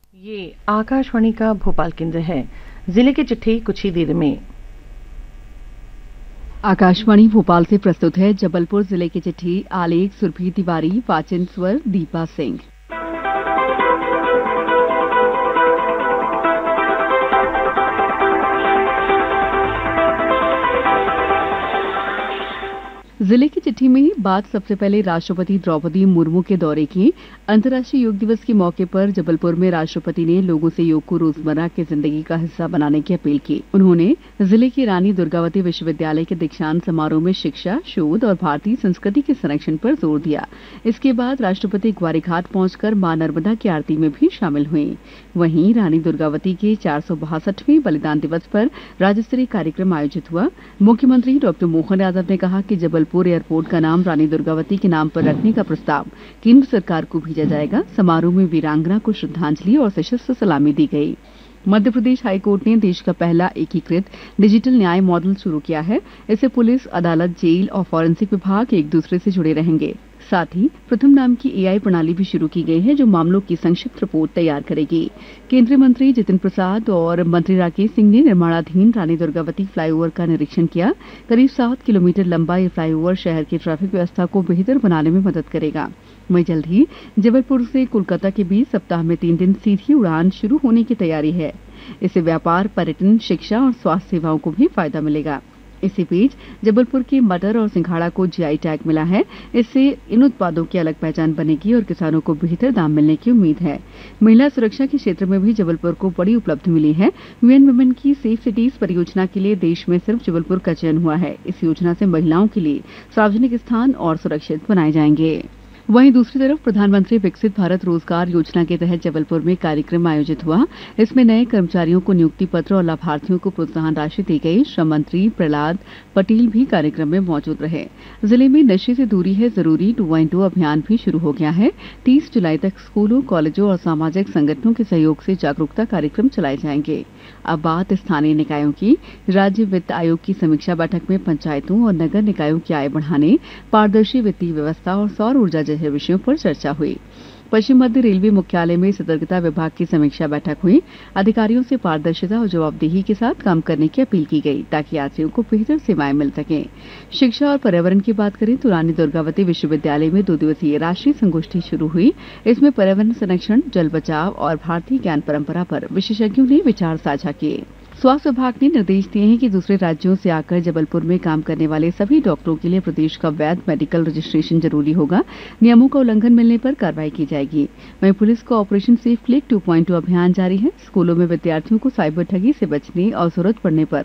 ये आकाशवाणी का भोपाल केंद्र है। जिले की चिट्ठी कुछ ही देर में। आकाशवाणी भोपाल से प्रस्तुत है जबलपुर जिले की चिट्ठी। आलेख सुरभि तिवारी, वाचन स्वर दीपा सिंह। जिले की चिट्ठी में बात सबसे पहले राष्ट्रपति द्रौपदी मुर्मू के दौरे की। अंतर्राष्ट्रीय योग दिवस के मौके पर जबलपुर में राष्ट्रपति ने लोगों से योग को रोजमर्रा की जिंदगी का हिस्सा बनाने की अपील की। उन्होंने जिले के रानी दुर्गावती विश्वविद्यालय के दीक्षांत समारोह में शिक्षा, शोध और भारतीय संस्कृति के संरक्षण पर जोर दिया। इसके बाद राष्ट्रपति ग्वारीघाट पहुंचकर मां नर्मदा की आरती में भी शामिल हुई। वहीं रानी दुर्गावती के 462वें बलिदान दिवस पर राज्य स्तरीय कार्यक्रम आयोजित हुआ। मुख्यमंत्री डॉ मोहन यादव ने कहा कि जबलपुर एयरपोर्ट का नाम रानी दुर्गावती के नाम पर रखने का प्रस्ताव केंद्र सरकार को भेजा जाएगा। समारोह में वीरांगना को श्रद्धांजलि और सशस्त्र सलामी दी गई। मध्य प्रदेश हाईकोर्ट ने देश का पहला एकीकृत डिजिटल न्याय मॉडल शुरू किया है। इससे पुलिस, अदालत, जेल और फॉरेंसिक विभाग एक दूसरे से जुड़े रहेंगे। साथ ही प्रथम नाम की एआई प्रणाली भी शुरू की गई है, जो मामलों की संक्षिप्त रिपोर्ट तैयार करेगी। केंद्रीय मंत्री जितिन प्रसाद और मंत्री राकेश सिंह ने निर्माणाधीन रानी दुर्गावती फ्लाईओवर का निरीक्षण किया। करीब 7 किलोमीटर लंबा ये फ्लाईओवर शहर की ट्रैफिक व्यवस्था को बेहतर बनाने में मदद करेगा। वहीं जल्द ही जबलपुर से कोलकाता के बीच सप्ताह में 3 दिन सीधी उड़ान शुरू होने की तैयारी है। इससे व्यापार, पर्यटन, शिक्षा और स्वास्थ्य सेवाओं को भी फायदा मिलेगा। इसी बीच जबलपुर के मटर और सिंघाड़ा को जीआई टैग मिला है। इससे इन उत्पादों की अलग पहचान बनेगी और किसानों को बेहतर दाम मिलने की उम्मीद है। महिला सुरक्षा के क्षेत्र में भी जबलपुर को बड़ी उपलब्धि मिली है। यूएन वुमेन की सेफ सिटीज परियोजना के लिए देश में सिर्फ जबलपुर का चयन हुआ है। इस योजना से महिलाओं के लिए सार्वजनिक स्थान और सुरक्षित बनाए जाएंगे। वहीं दूसरी तरफ प्रधानमंत्री विकसित भारत रोजगार योजना के तहत जबलपुर में कार्यक्रम आयोजित हुआ। इसमें नए कर्मचारियों को नियुक्ति पत्र और लाभार्थियों को प्रोत्साहन राशि दी गई। श्रम मंत्री प्रहलाद पटेल भी कार्यक्रम में मौजूद रहे। जिले में नशे से दूरी है जरूरी 2.0 अभियान भी शुरू हो गया है। 30 जुलाई तक स्कूलों, कॉलेजों और सामाजिक संगठनों के सहयोग से जागरूकता कार्यक्रम चलाए जाएंगे। अब बात स्थानीय निकायों की। राज्य वित्त आयोग की समीक्षा बैठक में पंचायतों और नगर निकायों की आय बढ़ाने, पारदर्शी वित्तीय व्यवस्था और सौर ऊर्जा जैसे विषयों पर चर्चा हुई। पश्चिम मध्य रेलवे मुख्यालय में सतर्कता विभाग की समीक्षा बैठक हुई। अधिकारियों से पारदर्शिता और जवाबदेही के साथ काम करने की अपील की गई, ताकि यात्रियों को बेहतर सेवाएं मिल सकें। शिक्षा और पर्यावरण की बात करें तो रानी दुर्गावती विश्वविद्यालय में 2 दिवसीय राष्ट्रीय संगोष्ठी शुरू हुई। इसमें पर्यावरण संरक्षण, जल बचाव और भारतीय ज्ञान परंपरा पर विशेषज्ञों ने विचार साझा किए। स्वास्थ्य विभाग ने निर्देश दिए हैं कि दूसरे राज्यों से आकर जबलपुर में काम करने वाले सभी डॉक्टरों के लिए प्रदेश का वैध मेडिकल रजिस्ट्रेशन जरूरी होगा। नियमों का उल्लंघन मिलने पर कार्रवाई की जाएगी। वहीं पुलिस का ऑपरेशन सेफ क्लिक 2.0 अभियान जारी है। स्कूलों में विद्यार्थियों को साइबर ठगी से बचने और जरूरत पड़ने पर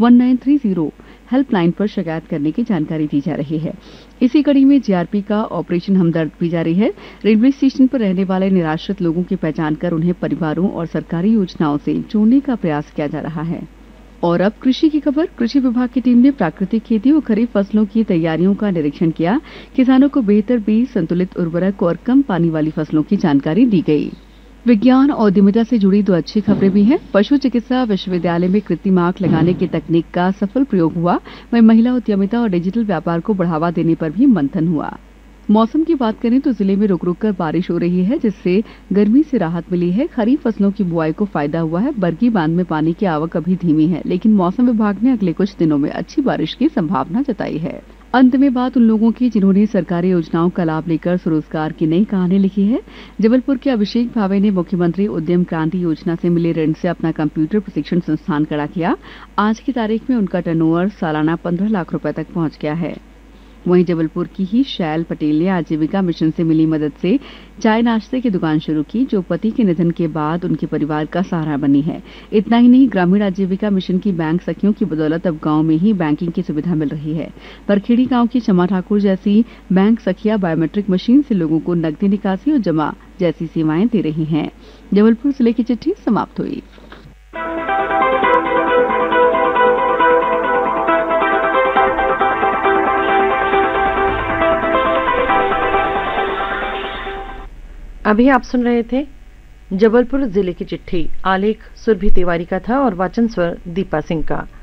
1930 हेल्पलाइन पर शिकायत करने की जानकारी दी जा रही है। इसी कड़ी में जीआरपी का ऑपरेशन हमदर्द भी जारी है। रेलवे स्टेशन पर रहने वाले निराश्रित लोगों की पहचान कर उन्हें परिवारों और सरकारी योजनाओं से जोड़ने का प्रयास किया जा रहा है। और अब कृषि की खबर। कृषि विभाग की टीम ने प्राकृतिक खेती और खरीफ फसलों की तैयारियों का निरीक्षण किया। किसानों को बेहतर बीज, संतुलित उर्वरक और कम पानी वाली फसलों की जानकारी दी गई। विज्ञान और उद्यमिता से जुड़ी 2 अच्छी खबरें भी हैं। पशु चिकित्सा विश्वविद्यालय में कृत्रिम आंख लगाने की तकनीक का सफल प्रयोग हुआ। वहीं महिला उद्यमिता और डिजिटल व्यापार को बढ़ावा देने पर भी मंथन हुआ। मौसम की बात करें तो जिले में रुक रुक कर बारिश हो रही है, जिससे गर्मी से राहत मिली है। खरीफ फसलों की बुआई को फायदा हुआ है। बरगी बांध में पानी की आवक अभी धीमी है, लेकिन मौसम विभाग ने अगले कुछ दिनों में अच्छी बारिश की संभावना जताई है। अंत में बात उन लोगों की जिन्होंने सरकारी योजनाओं का लाभ लेकर स्वरोजगार की नई कहानी लिखी है। जबलपुर के अभिषेक भावे ने मुख्यमंत्री उद्यम क्रांति योजना से मिले ऋण से अपना कंप्यूटर प्रशिक्षण संस्थान खड़ा किया। आज की तारीख में उनका टर्नओवर सालाना 15 लाख रुपए तक पहुंच गया है। वहीं जबलपुर की ही शैल पटेल ने आजीविका मिशन से मिली मदद से चाय नाश्ते की दुकान शुरू की, जो पति के निधन के बाद उनके परिवार का सहारा बनी है। इतना ही नहीं, ग्रामीण आजीविका मिशन की बैंक सखियों की बदौलत अब गांव में ही बैंकिंग की सुविधा मिल रही है। परखेड़ी गांव की शमा ठाकुर जैसी बैंक सखिया बायोमेट्रिक मशीन से लोगों को नकदी निकासी और जमा जैसी सेवाएं दे रही हैं। जबलपुर जिले की चिट्ठी समाप्त हुई। अभी आप सुन रहे थे जबलपुर जिले की चिट्ठी। आलेख सुरभि तिवारी का था और वाचन स्वर दीपा सिंह का।